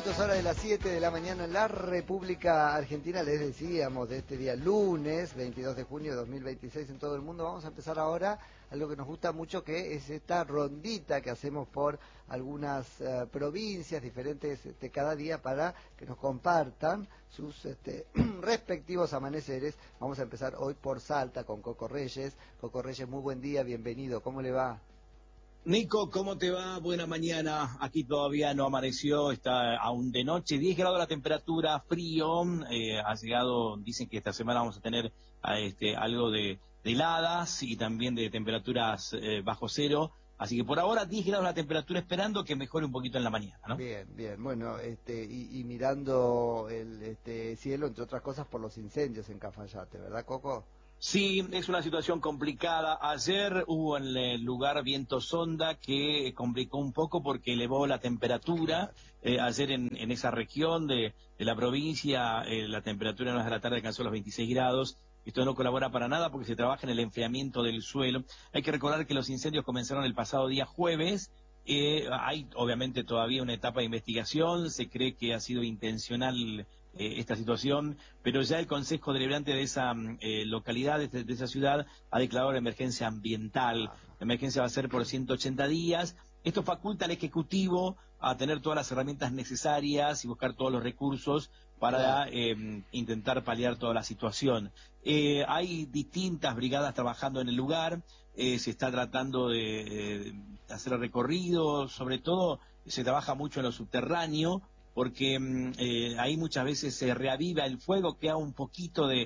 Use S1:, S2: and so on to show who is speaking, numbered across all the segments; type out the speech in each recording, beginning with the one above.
S1: minutos, hora de las 7 de la mañana en la República Argentina. Les decíamos de este día lunes 22 de junio de 2026 en todo el mundo. Vamos a empezar ahora algo que nos gusta mucho, que es esta rondita que hacemos por algunas provincias diferentes cada día para que nos compartan sus respectivos amaneceres. Vamos a empezar hoy por Salta con Coco Reyes. Coco Reyes, muy buen día, bienvenido. ¿Cómo le va?
S2: Nico, ¿cómo te va? Buena mañana. Aquí todavía no amaneció, está aún de noche, 10 grados la temperatura, frío. Ha llegado, dicen que esta semana vamos a tener algo de heladas y también de temperaturas bajo cero. Así que por ahora 10 grados la temperatura, esperando que mejore un poquito en la mañana, ¿no?
S1: Bien, bien. Bueno, y mirando el cielo, entre otras cosas, por los incendios en Cafayate, ¿verdad, Coco?
S2: Sí, es una situación complicada. Ayer hubo en el lugar viento sonda que complicó un poco porque elevó la temperatura. Ayer en esa región de la provincia la temperatura en horas de la tarde alcanzó los 26 grados. Esto no colabora para nada porque se trabaja en el enfriamiento del suelo. Hay que recordar que los incendios comenzaron el pasado día jueves. Hay obviamente todavía una etapa de investigación. Se cree que ha sido intencional esta situación, pero ya el Consejo Deliberante de esa localidad, de esa ciudad, ha declarado la emergencia ambiental. La emergencia va a ser por 180 días. Esto faculta al Ejecutivo a tener todas las herramientas necesarias y buscar todos los recursos para intentar paliar toda la situación. Hay distintas brigadas trabajando en el lugar, se está tratando de hacer recorridos, sobre todo se trabaja mucho en lo subterráneo, porque ahí muchas veces se reaviva el fuego, queda un poquito de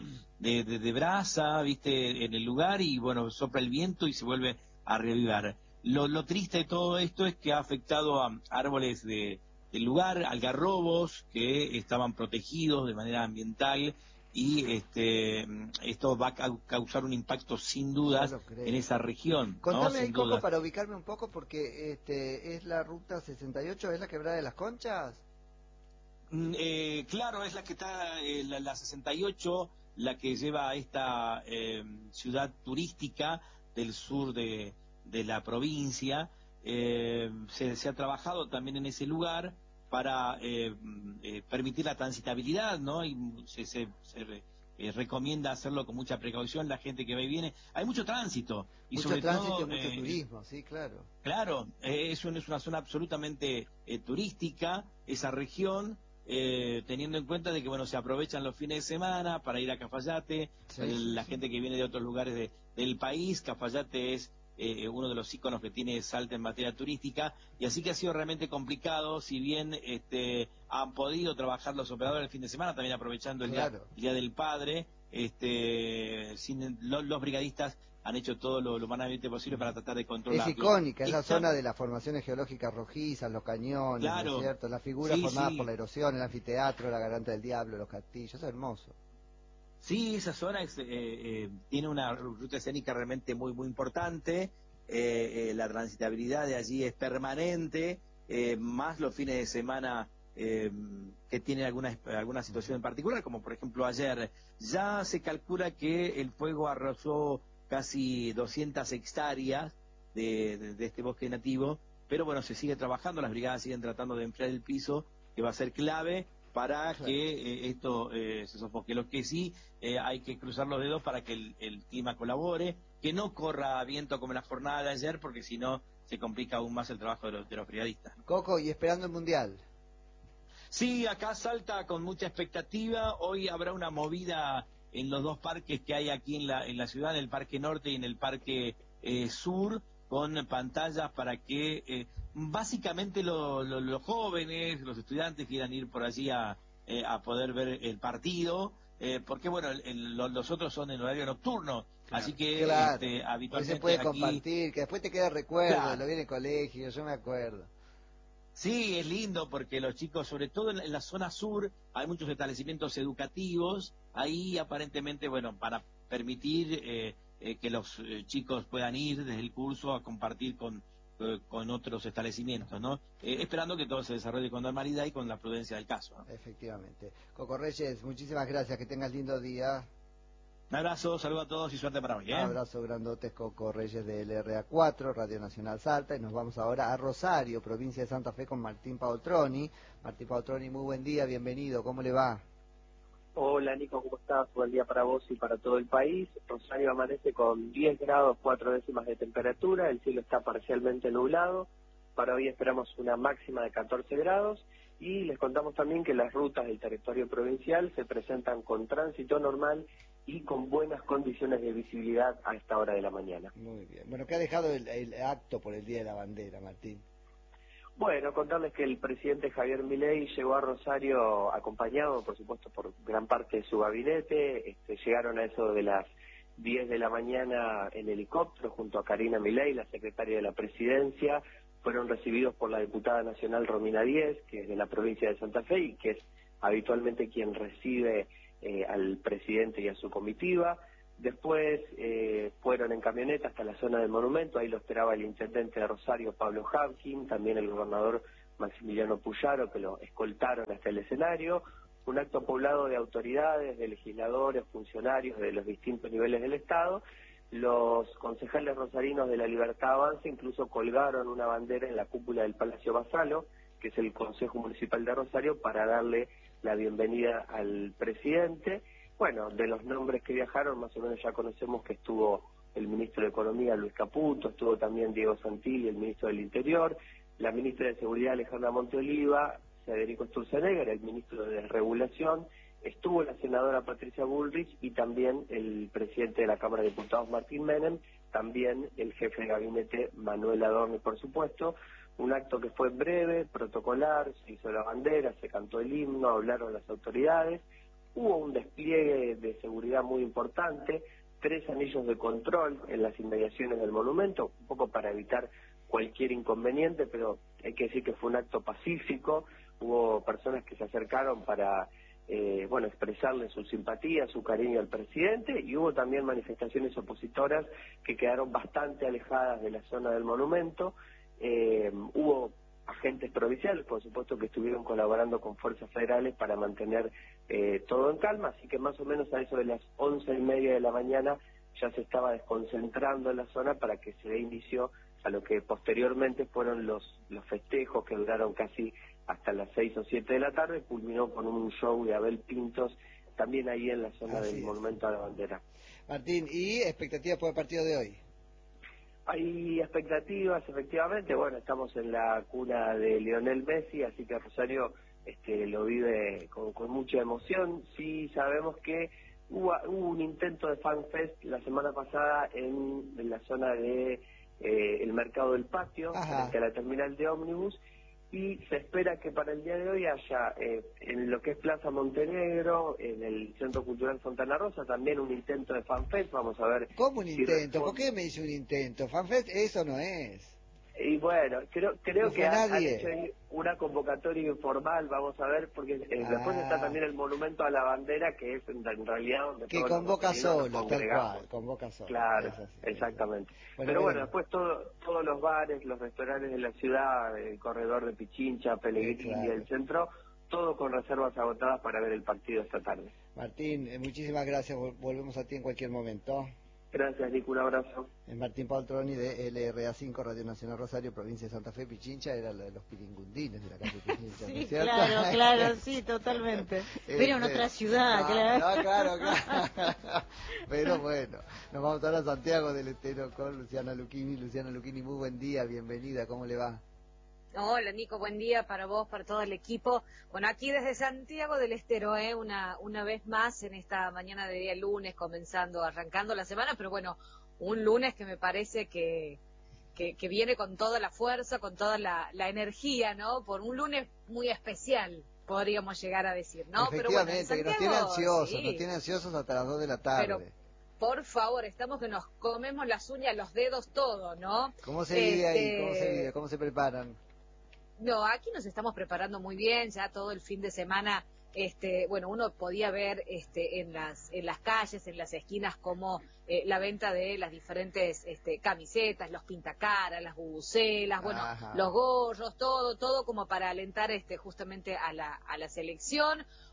S2: brasa, viste, en el lugar, y bueno, sopla el viento y se vuelve a reavivar. Lo triste de todo esto es que ha afectado a árboles del lugar, algarrobos que estaban protegidos de manera ambiental, y esto va a causar un impacto sin dudas en esa región, ¿no?
S1: Contame ahí,
S2: Sin
S1: Coco,
S2: dudas.
S1: para ubicarme un poco, porque es la ruta 68, ¿es la Quebrada de las Conchas?
S2: Claro, es la que está, la 68, la que lleva a esta ciudad turística del sur de la provincia. Se ha trabajado también en ese lugar para permitir la transitabilidad, ¿no? Y recomienda hacerlo con mucha precaución la gente que va y viene. Hay mucho tránsito y
S1: Mucho
S2: sobre
S1: tránsito y
S2: todo
S1: mucho turismo, sí, claro.
S2: claro, es una zona absolutamente turística, esa región, teniendo en cuenta de que, bueno, se aprovechan los fines de semana para ir a Cafayate, la gente que viene de otros lugares del país. Cafayate es uno de los íconos que tiene Salta en materia turística, y así que ha sido realmente complicado, si bien han podido trabajar los operadores el fin de semana, también aprovechando el Día del Padre, los brigadistas han hecho todo lo humanamente posible para tratar de controlarlo.
S1: Es icónica, es la zona de las formaciones geológicas rojizas, los cañones,
S2: claro,
S1: ¿no es cierto? Las figuras formadas
S2: sí.
S1: por la erosión, el anfiteatro, la garganta del diablo, los castillos, es hermoso.
S2: Sí, esa zona tiene una ruta escénica realmente muy, muy importante. La transitabilidad de allí es permanente, más los fines de semana que tienen alguna situación en particular, como por ejemplo ayer. Ya se calcula que el fuego arrasó casi 200 hectáreas de este bosque nativo, pero bueno, se sigue trabajando, las brigadas siguen tratando de enfriar el piso, que va a ser clave para que esto se sofoque. Lo que sí hay que cruzar los dedos para que el clima colabore, que no corra viento como en la jornada de ayer, porque si no se complica aún más el trabajo de los brigadistas.
S1: Coco, y esperando el Mundial.
S2: Sí, acá Salta con mucha expectativa. Hoy habrá una movida en los dos parques que hay aquí en la ciudad, en el Parque Norte y en el Parque Sur, con pantallas para que básicamente los jóvenes, los estudiantes quieran ir por allí a poder ver el partido, porque bueno, los otros son en horario nocturno, así que
S1: hoy se
S2: habitualmente
S1: puede
S2: aquí...
S1: compartir, que después te queda recuerdo,
S2: Claro.
S1: lo vi en el colegio, yo me acuerdo.
S2: Sí, es lindo porque los chicos, sobre todo en la zona sur, hay muchos establecimientos educativos, ahí aparentemente, bueno, para permitir que los chicos puedan ir desde el curso a compartir con otros establecimientos, ¿no? Esperando que todo se desarrolle con normalidad y con la prudencia del caso, ¿no?
S1: Efectivamente. Coco Reyes, muchísimas gracias, que tengas lindo día.
S2: Un abrazo, saludo a todos y suerte para hoy.
S1: Abrazo grandotes, Coco Reyes de LRA4, Radio Nacional Salta, y nos vamos ahora a Rosario, provincia de Santa Fe, con Martín Paoltroni. Martín Paoltroni, muy buen día, bienvenido, ¿cómo le va?
S3: Hola Nico, ¿cómo estás? Buen día para vos y para todo el país. Rosario amanece con 10 grados 4 décimas de temperatura, el cielo está parcialmente nublado. Para hoy esperamos una máxima de 14 grados y les contamos también que las rutas del territorio provincial se presentan con tránsito normal y con buenas condiciones de visibilidad a esta hora de la mañana.
S1: Muy bien. Bueno, ¿qué ha dejado el acto por el Día de la Bandera, Martín?
S3: Bueno, contarles que el presidente Javier Milei llegó a Rosario acompañado, por supuesto, por gran parte de su gabinete. Llegaron a eso de las 10 de la mañana en helicóptero junto a Karina Milei, la secretaria de la Presidencia. Fueron recibidos por la diputada nacional Romina Díez, que es de la provincia de Santa Fe y que es habitualmente quien recibe al presidente y a su comitiva. Después fueron en camioneta hasta la zona del monumento, ahí lo esperaba el intendente de Rosario, Pablo Javkin, también el gobernador Maximiliano Puyaro, que lo escoltaron hasta el escenario. Un acto poblado de autoridades, de legisladores, funcionarios de los distintos niveles del Estado. Los concejales rosarinos de La Libertad Avanza incluso colgaron una bandera en la cúpula del Palacio Basalo, que es el Consejo Municipal de Rosario, para darle la bienvenida al presidente. Bueno, de los nombres que viajaron, más o menos ya conocemos que estuvo el ministro de Economía, Luis Caputo, estuvo también Diego Santilli, el ministro del Interior, la ministra de Seguridad, Alejandra Monteoliva, Federico Sturzenegger, el ministro de Desregulación, estuvo la senadora Patricia Bullrich y también el presidente de la Cámara de Diputados, Martín Menem, también el jefe de gabinete, Manuel Adorni, por supuesto. Un acto que fue breve, protocolar, se hizo la bandera, se cantó el himno, hablaron las autoridades. Hubo un despliegue de seguridad muy importante, 3 anillos de control en las inmediaciones del monumento, un poco para evitar cualquier inconveniente, pero hay que decir que fue un acto pacífico. Hubo personas que se acercaron para expresarle su simpatía, su cariño al presidente, y hubo también manifestaciones opositoras que quedaron bastante alejadas de la zona del monumento. Hubo agentes provinciales, por supuesto, que estuvieron colaborando con fuerzas federales para mantener todo en calma, así que más o menos a eso de las 11:30 de la mañana ya se estaba desconcentrando en la zona para que se dé inicio a lo que posteriormente fueron los festejos que duraron casi hasta las 6 o 7 de la tarde, culminó con un show de Abel Pintos, también ahí en la zona del Monumento a la Bandera.
S1: Martín, ¿y expectativas por el partido de hoy?
S3: Hay expectativas, efectivamente. Bueno, estamos en la cuna de Lionel Messi, así que Rosario lo vive con mucha emoción. Sí sabemos que hubo un intento de FanFest la semana pasada en la zona de el Mercado del Patio, frente a la terminal de ómnibus, y se espera que para el día de hoy haya en lo que es Plaza Montenegro, en el Centro Cultural Fontana Rosa, también un intento de FanFest. Vamos a ver.
S1: ¿Cómo un intento? ¿Por qué me dice un intento? FanFest eso no es.
S3: Y bueno, creo
S1: no
S3: que han hecho
S1: nadie.
S3: una convocatoria informal, vamos a ver, porque después está también el Monumento a la Bandera, que es en realidad donde
S1: que
S3: todos
S1: convoca
S3: los
S1: solo, tal cual, convoca solo.
S3: Claro, exactamente. Pero bueno, después todos los bares, los restaurantes de la ciudad, el corredor de Pichincha, Pellegrini y el centro, todo con reservas agotadas para ver el partido esta tarde.
S1: Martín, muchísimas gracias, volvemos a ti en cualquier momento.
S3: Gracias, Nico, un abrazo.
S1: Martín Paoltroni de LRA5, Radio Nacional Rosario, provincia de Santa Fe. Pichincha era lo de los piringundines de la calle Pichincha,
S4: sí,
S1: ¿no es cierto?
S4: Claro, sí, totalmente. Pero en otra ciudad,
S1: claro. Pero bueno, nos vamos ahora a Santiago del Estero con Luciana Lucchini. Luciana Lucchini, muy buen día, bienvenida, ¿cómo le va?
S5: Hola Nico, buen día para vos, para todo el equipo. Bueno, aquí desde Santiago del Estero, una vez más en esta mañana de día lunes, arrancando la semana, pero bueno, un lunes que me parece que viene con toda la fuerza, con toda la energía, ¿no? Por un lunes muy especial, podríamos llegar a decir, ¿no?
S1: Efectivamente,
S5: pero bueno,
S1: Santiago, que nos tiene ansiosos hasta las 2 de la tarde.
S5: Pero, por favor, estamos que nos comemos las uñas, los dedos, todo, ¿no?
S1: ¿Cómo se vive ahí? ¿Cómo se vive? ¿Cómo se preparan?
S5: No, aquí nos estamos preparando muy bien, ya todo el fin de semana, uno podía ver en las calles, en las esquinas, como la venta de las diferentes camisetas, los pintacaras, las bubucelas, los gorros, todo como para alentar justamente a la selección.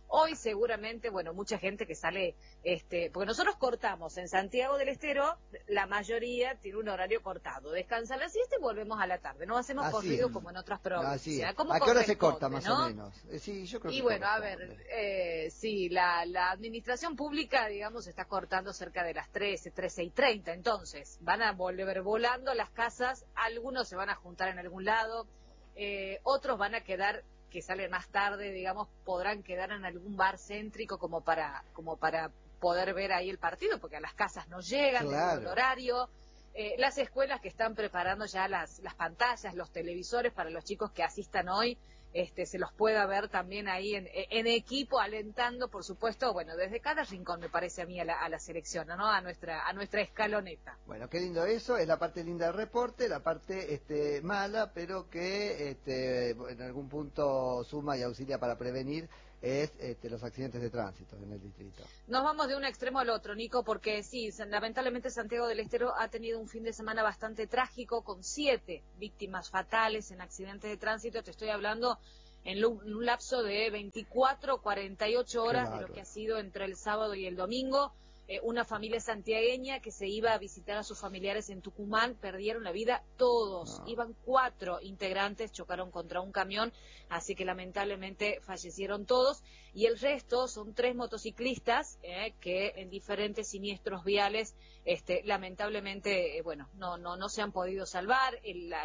S5: Hoy seguramente, bueno, mucha gente que sale, porque nosotros cortamos en Santiago del Estero, la mayoría tiene un horario cortado, descansa a la siesta y volvemos a la tarde, no hacemos corrido como en otras provincias.
S1: ¿A qué hora se corta más o menos? Sí, yo creo que
S5: bueno, a ver, sí, la administración pública, digamos, está cortando cerca de las 13:30, entonces van a volver volando las casas, algunos se van a juntar en algún lado, otros van a quedar, que salen más tarde, digamos, podrán quedar en algún bar céntrico como para poder ver ahí el partido, porque a las casas no llegan,
S1: claro,
S5: el horario. Las escuelas que están preparando ya las pantallas, los televisores para los chicos que asistan hoy, se los pueda ver también ahí en equipo, alentando, por supuesto, bueno, desde cada rincón, me parece a mí, a la selección, ¿no? A nuestra escaloneta.
S1: Bueno, qué lindo eso, es la parte linda del reporte, la parte mala, pero que en algún punto suma y auxilia para prevenir, es los accidentes de tránsito en el distrito.
S5: Nos vamos de un extremo al otro, Nico, porque sí, lamentablemente Santiago del Estero ha tenido un fin de semana bastante trágico, con 7 víctimas fatales en accidentes de tránsito. Te estoy hablando en un lapso de 24, 48 horas de lo que ha sido entre el sábado y el domingo. Una familia santiagueña que se iba a visitar a sus familiares en Tucumán, perdieron la vida todos. Iban 4 integrantes, chocaron contra un camión, así que lamentablemente fallecieron todos. Y el resto son 3 motociclistas que en diferentes siniestros viales, lamentablemente, bueno, no se han podido salvar. El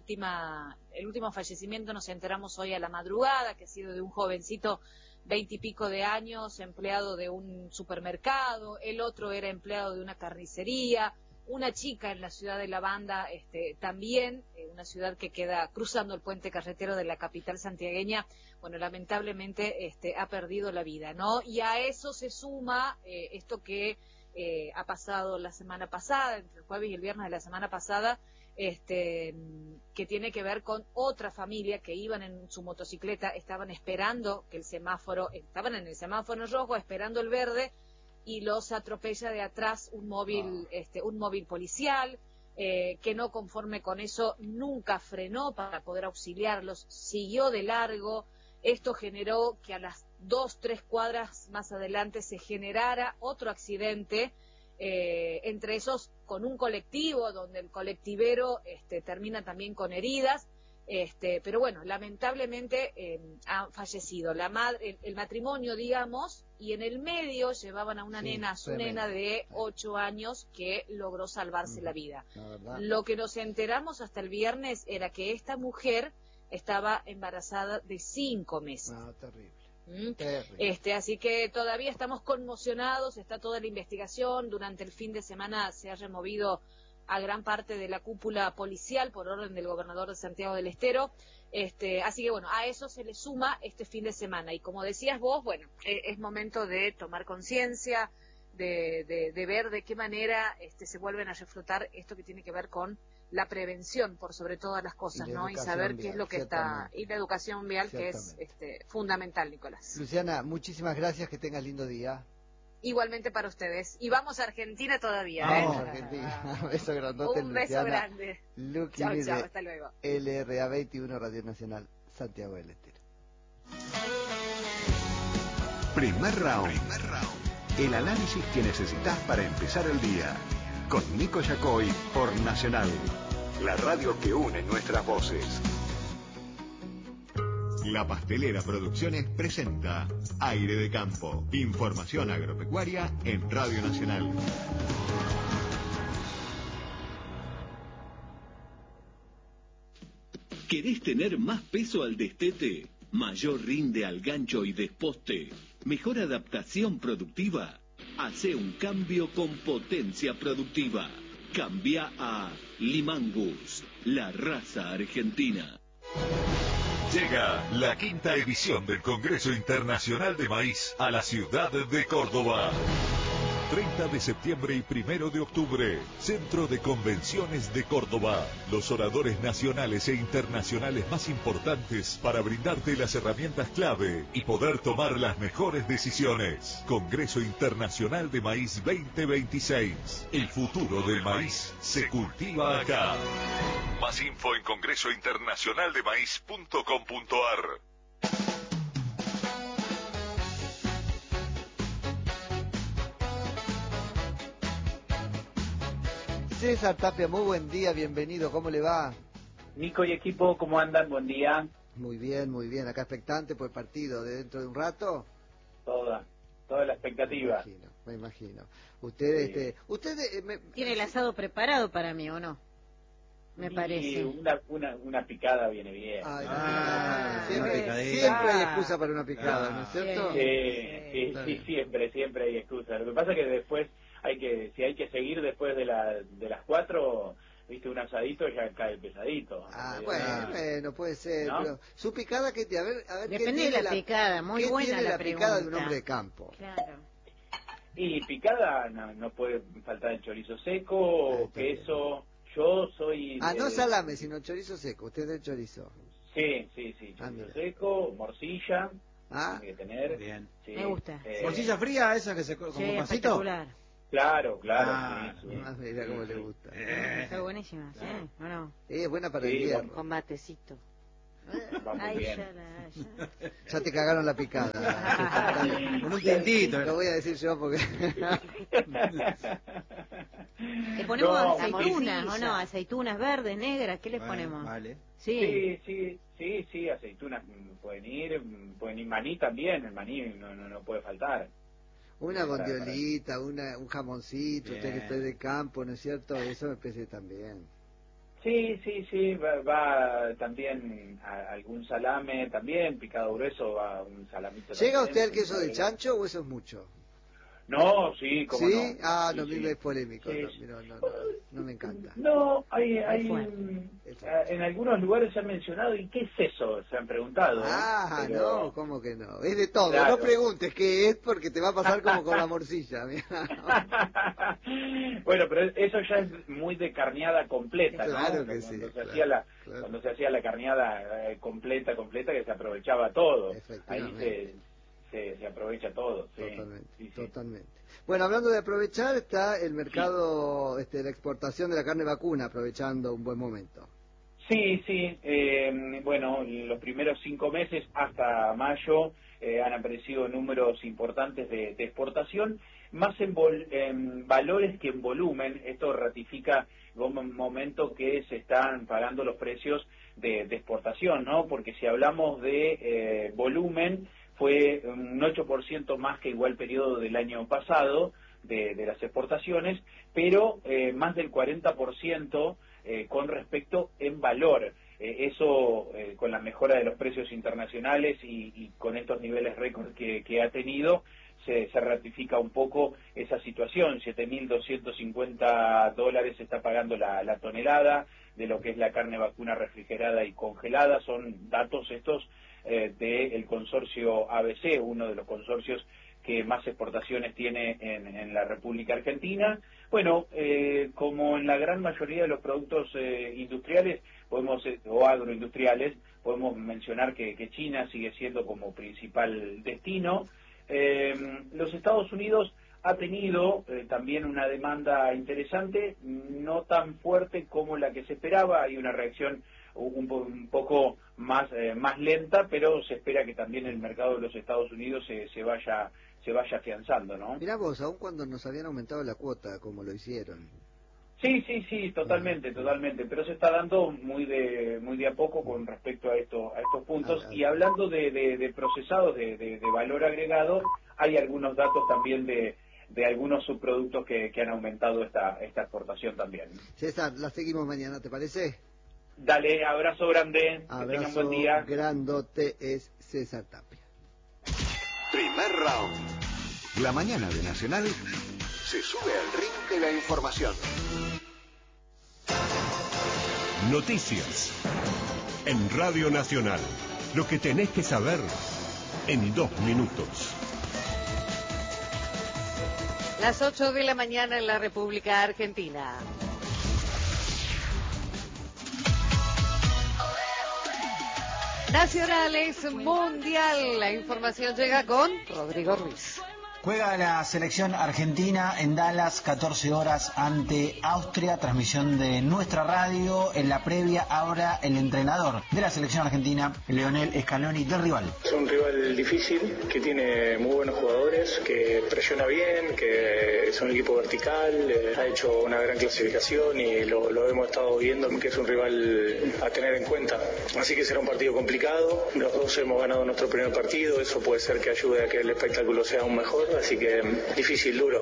S5: último fallecimiento nos enteramos hoy a la madrugada, que ha sido de un jovencito 20 y pico de años, empleado de un supermercado, el otro era empleado de una carnicería, una chica en la ciudad de La Banda, también, una ciudad que queda cruzando el puente carretero de la capital santiagueña, bueno, lamentablemente ha perdido la vida, ¿no? Y a eso se suma esto que ha pasado la semana pasada, entre el jueves y el viernes de la semana pasada, que tiene que ver con otra familia que iban en su motocicleta, estaban esperando que estaban en el semáforo rojo, esperando el verde, y los atropella de atrás un móvil policial, que no conforme con eso nunca frenó para poder auxiliarlos, siguió de largo. Esto generó que a las 2-3 cuadras más adelante se generara otro accidente, entre esos con un colectivo, donde el colectivero termina también con heridas, pero bueno, lamentablemente ha fallecido la madre, el matrimonio, digamos, y en el medio llevaban a una nena, a su nena de 8 años, que logró salvarse la vida. Lo que nos enteramos hasta el viernes era que esta mujer estaba embarazada de 5 meses.
S1: Terrible.
S5: Así que todavía estamos conmocionados, está toda la investigación. Durante el fin de semana se ha removido a gran parte de la cúpula policial por orden del gobernador de Santiago del Estero, así que bueno, a eso se le suma este fin de semana, y como decías vos, bueno, es momento de tomar conciencia, de ver de qué manera se vuelven a reflotar esto que tiene que ver con la prevención por sobre todas las cosas, ¿no? Y saber qué es lo que está, y la educación vial, que es fundamental, Nicolás.
S1: Luciana, muchísimas gracias, que tengas lindo día.
S5: Igualmente para ustedes. Y vamos a Argentina todavía.
S1: Vamos a Argentina. Un beso grandote,
S5: un beso
S1: Luciana.
S5: Grande. Chao, hasta luego.
S1: LRA 21, Radio Nacional, Santiago del Estero.
S6: Primer round. El análisis que necesitas para empezar el día. Con Nico Yacoy por Nacional. La radio que une nuestras voces. La Pastelera Producciones presenta Aire de Campo. Información agropecuaria en Radio Nacional.
S7: ¿Querés tener más peso al destete? ¿Mayor rinde al gancho y desposte? ¿Mejor adaptación productiva? Hace un cambio con potencia productiva. Cambia a Limangus, la raza argentina.
S8: Llega la 5ª edición del Congreso Internacional de Maíz a la ciudad de Córdoba. 30 de septiembre y 1 de octubre, Centro de Convenciones de Córdoba. Los oradores nacionales e internacionales más importantes para brindarte las herramientas clave y poder tomar las mejores decisiones. Congreso Internacional de Maíz 2026. El futuro del maíz se cultiva acá. Más info en congresointernacionaldemaíz.com.ar.
S1: César Tapia, muy buen día, bienvenido, ¿cómo le va?
S9: Nico y equipo, ¿cómo andan? Buen día.
S1: Muy bien, acá expectante por el partido de dentro de un rato.
S9: Toda la expectativa.
S1: Me imagino. Usted,
S9: Sí.
S4: Tiene el asado preparado para mí, ¿o no? Me
S9: Y
S4: parece.
S9: una picada viene bien.
S1: Siempre hay excusa para una picada, ¿no es cierto?
S9: Sí, siempre hay excusa. Lo que pasa es que después si hay que seguir después de las 4, viste, un asadito ya cae pesadito.
S1: Bueno, puede ser,
S9: ¿no?
S1: pero su picada, ¿qué te? A ver,
S4: Depende de la picada, muy
S1: ¿qué
S4: buena
S1: tiene
S4: la
S1: la picada de un
S4: pregunta.
S1: hombre de campo?
S4: Claro.
S9: Y picada no puede faltar el chorizo seco, queso. Yo soy...
S1: no salame, sino chorizo seco. ¿Usted es de chorizo?
S9: Sí, chorizo seco, morcilla. Tiene que tener.
S10: Bien.
S9: Sí,
S4: Me gusta.
S10: ¿Morcilla fría esa que se como
S4: Sí,
S10: pasito?
S4: espectacular.
S9: Claro.
S1: Mira cómo le gusta.
S4: Está buenísima, ¿sí? ¿O no?
S1: Es buena para el invierno.
S4: Con matecito.
S9: Muy bien.
S1: Ya te cagaron la picada.
S10: Con un tintito.
S1: Lo voy a decir yo porque...
S4: Le ponemos
S9: No,
S4: aceitunas, ¿o no? Aceitunas verdes, negras, ¿qué les ponemos?
S10: Vale.
S9: Sí, aceitunas pueden ir maní también, el maní no puede faltar.
S1: Una bondiolita, un jamoncito, usted que esté de campo, ¿no es cierto? Eso me parece también.
S9: Sí, va también algún salame, también picado grueso, va un salamito.
S1: ¿Llega
S9: también,
S1: usted al queso de chancho o eso es mucho?
S9: No, sí, como
S1: ¿Sí?
S9: no.
S1: Ah,
S9: Sí,
S1: no, a mí
S9: sí.
S1: me es polémico,
S9: Sí.
S1: no me encanta.
S9: No, hay
S1: Es fuerte.
S9: en algunos lugares se han mencionado, ¿y qué es eso? Se han preguntado.
S1: No, ¿cómo que no? Es de todo,
S9: Claro.
S1: no preguntes qué es porque te va a pasar como con la morcilla.
S9: Bueno, pero eso ya es muy de carneada completa, ¿no?
S1: Claro que
S9: Cuando
S1: sí,
S9: se hacía cuando se hacía la carneada completa, que se aprovechaba todo. Ahí se aprovecha todo. Sí.
S1: Totalmente. Bueno, hablando de aprovechar, está el mercado, la exportación de la carne vacuna, aprovechando un buen momento.
S9: Sí. Bueno, los primeros 5 meses hasta mayo han aparecido números importantes de exportación, más en valores que en volumen. Esto ratifica un momento que se están pagando los precios de exportación, ¿no? Porque si hablamos de volumen, fue un 8% más que igual periodo del año pasado de las exportaciones, pero más del 40% con respecto en valor. Eso con la mejora de los precios internacionales y con estos niveles récord que ha tenido, se ratifica un poco esa situación. $7.250 se está pagando la tonelada de lo que es la carne vacuna refrigerada y congelada. Son datos estos del consorcio ABC, uno de los consorcios que más exportaciones tiene en la República Argentina. Bueno, como en la gran mayoría de los productos industriales o agroindustriales, podemos mencionar que China sigue siendo como principal destino. Los Estados Unidos ha tenido también una demanda interesante, no tan fuerte como la que se esperaba. Hay una reacción un poco más lenta, pero se espera que también el mercado de los Estados Unidos se vaya afianzando, ¿no?
S1: Mirá vos, aun cuando nos habían aumentado la cuota, como lo hicieron.
S9: Sí, totalmente, pero se está dando muy de a poco con respecto a estos puntos. Y hablando de procesados de valor agregado, hay algunos datos también de algunos subproductos que han aumentado esta exportación también.
S1: César, la seguimos mañana, ¿te parece?
S9: Dale, abrazo grande, que tengan buen día.
S1: Grandote es César Tapia.
S6: Primer round. La mañana de Nacional se sube al ring de la información.
S8: Noticias. En Radio Nacional. Lo que tenés que saber en 2 minutos.
S5: Las 8 de la mañana en la República Argentina. Nacionales Mundial. La información llega con Rodrigo Ruiz.
S10: Juega la selección argentina en Dallas, 14 horas ante Austria, transmisión de nuestra radio. En la previa, ahora el entrenador de la selección argentina, Lionel Scaloni, del rival.
S11: Es un rival difícil, que tiene muy buenos jugadores, que presiona bien, que es un equipo vertical, ha hecho una gran clasificación y lo hemos estado viendo, que es un rival a tener en cuenta. Así que será un partido complicado. Los dos hemos ganado nuestro primer partido, eso puede ser que ayude a que el espectáculo sea aún mejor. Así que difícil, duro.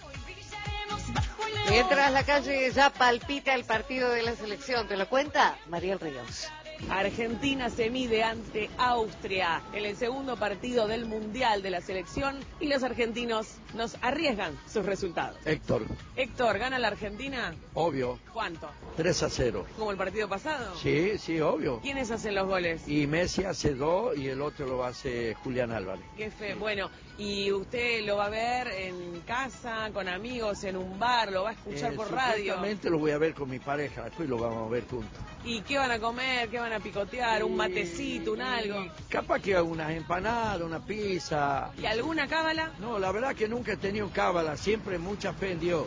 S12: Mientras la calle ya palpita el partido de la selección, ¿te lo cuenta Mariel Ríos?
S13: Argentina se mide ante Austria en el segundo partido del Mundial de la selección y los argentinos nos arriesgan sus resultados.
S14: Héctor,
S13: ¿gana la Argentina?
S14: Obvio.
S13: ¿Cuánto?
S14: 3-0.
S13: ¿Como el partido pasado?
S14: Sí, obvio.
S13: ¿Quiénes hacen los goles?
S14: Y Messi hace 2 y el otro lo hace Julián Álvarez.
S13: Qué fe. Bueno, ¿y usted lo va a ver en casa, con amigos, en un bar, lo va a escuchar por radio?
S14: Supuestamente lo voy a ver con mi pareja, después lo vamos a ver juntos.
S13: ¿Y qué van a comer? ¿Qué van a picotear? ¿Un matecito? ¿Un algo?
S14: Capaz que unas empanadas, una pizza.
S13: ¿Y alguna cábala?
S14: No, la verdad que nunca he tenido cábala, siempre mucha fe en Dios.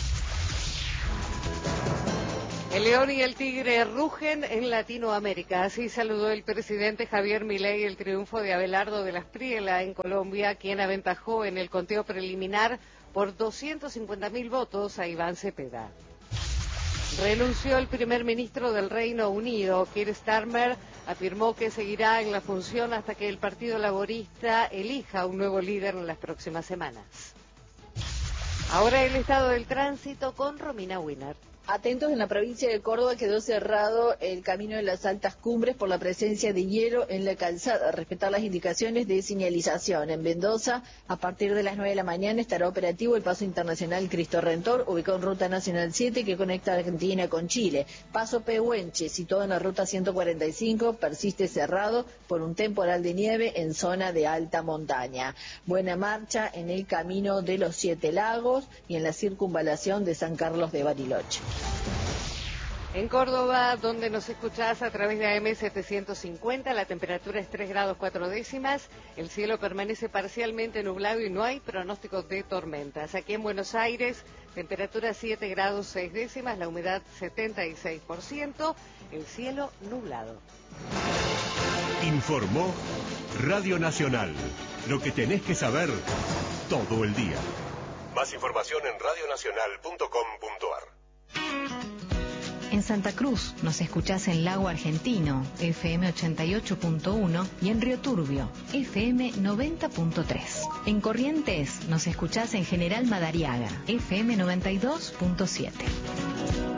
S12: El león y el tigre rugen en Latinoamérica. Así saludó el presidente Javier Milei el triunfo de Abelardo de la Espriella en Colombia, quien aventajó en el conteo preliminar por 250.000 votos a Iván Cepeda. Renunció el primer ministro del Reino Unido. Keir Starmer afirmó que seguirá en la función hasta que el Partido Laborista elija un nuevo líder en las próximas semanas. Ahora el estado del tránsito con Romina Winner.
S15: Atentos, en la provincia de Córdoba quedó cerrado el camino de las altas cumbres por la presencia de hielo en la calzada. Respetar las indicaciones de señalización. En Mendoza, a partir de las 9 de la mañana estará operativo el paso internacional Cristo Redentor, ubicado en Ruta Nacional 7 que conecta a Argentina con Chile. Paso Pehuenche, situado en la Ruta 145, persiste cerrado por un temporal de nieve en zona de alta montaña. Buena marcha en el camino de los 7 lagos y en la circunvalación de San Carlos de Bariloche.
S12: En Córdoba, donde nos escuchás a través de AM 750, la temperatura es 3 grados 4 décimas, el cielo permanece parcialmente nublado y no hay pronósticos de tormentas. Aquí en Buenos Aires, temperatura 7 grados 6 décimas, la humedad 76%, el cielo nublado.
S8: Informó Radio Nacional, lo que tenés que saber todo el día. Más información en radionacional.com.ar.
S16: En Santa Cruz nos escuchás en Lago Argentino, FM 88.1 y en Río Turbio, FM 90.3. En Corrientes nos escuchás en General Madariaga, FM 92.7.